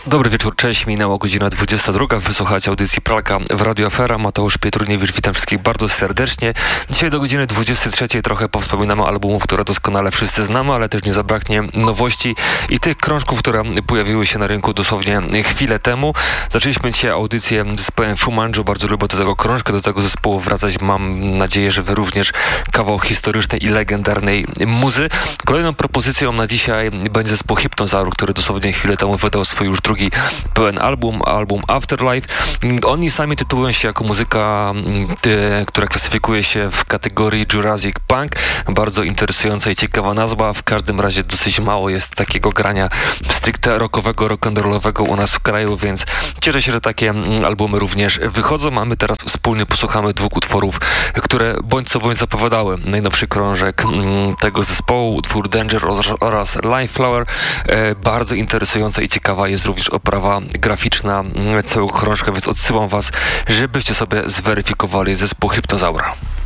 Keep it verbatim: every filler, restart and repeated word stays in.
Dobry wieczór, cześć, minęła godzina dwudziesta druga, wysłuchajcie audycji Pralka w Radio Afera. Mateusz Pietruniewicz, witam wszystkich bardzo serdecznie. Dzisiaj do godziny dwudziestej trzeciej trochę powspominamy albumów, które doskonale wszyscy znamy, ale też nie zabraknie nowości i tych krążków, które pojawiły się na rynku dosłownie chwilę temu. Zaczęliśmy dzisiaj audycję z zespołem Fu Manchu, bardzo lubię do tego krążka, do tego zespołu wracać. Mam nadzieję, że wy również. Kawał historycznej i legendarnej muzy. Kolejną propozycją na dzisiaj będzie zespół Hypnozaur, który dosłownie chwilę temu wydał swój już drugi pełen album, album Afterlife. Oni sami tytułują się jako muzyka, ty, która klasyfikuje się w kategorii Jurassic Punk. Bardzo interesująca i ciekawa nazwa. W każdym razie dosyć mało jest takiego grania stricte rockowego, rock'n'rollowego u nas w kraju, więc cieszę się, że takie albumy również wychodzą. Mamy teraz wspólnie posłuchamy dwóch utworów, które bądź co bądź zapowiadały najnowszy krążek tego zespołu, utwór Danger oraz Life Flower. Bardzo interesująca i ciekawa jest również oprawa graficzna całego krążka, więc odsyłam was, żebyście sobie zweryfikowali zespół Hypnozaura.